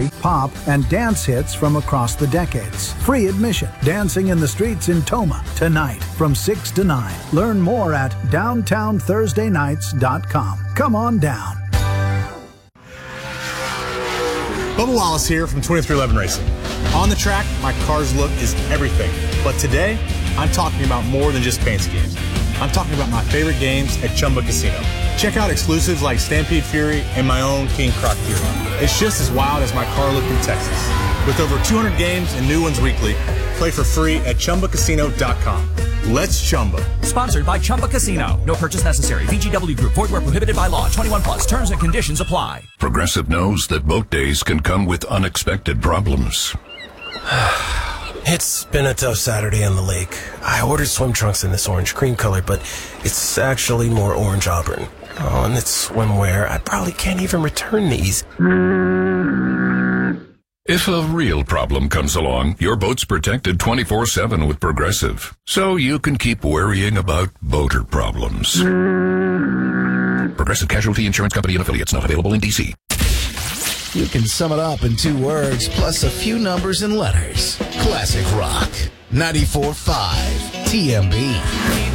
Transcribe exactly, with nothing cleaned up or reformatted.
country, pop, and dance hits from across the decades. Free admission. Dancing in the Streets in Toma tonight from six to nine. Learn more at downtown thursday nights dot com. Come on down. Bubba Wallace here from twenty-three eleven Racing. On the track, my car's look is everything. But today, I'm talking about more than just paint schemes. I'm talking about my favorite games at Chumba Casino. Check out exclusives like Stampede Fury and my own King Croc Fury. It's just as wild as my car look in Texas. With over two hundred games and new ones weekly, play for free at chumba casino dot com. Let's Chumba. Sponsored by Chumba Casino. No purchase necessary. V G W Group. Void where prohibited by law. twenty-one plus. Terms and conditions apply. Progressive knows that boat days can come with unexpected problems. It's been a tough Saturday on the lake. I ordered swim trunks in this orange cream color, but it's actually more orange auburn. Oh, and it's swimwear. I probably can't even return these. If a real problem comes along, your boat's protected twenty-four seven with Progressive, so you can keep worrying about boater problems. Progressive Casualty Insurance Company and Affiliates, not available in D C. You can sum it up in two words, plus a few numbers and letters. Classic rock. ninety-four point five T M B.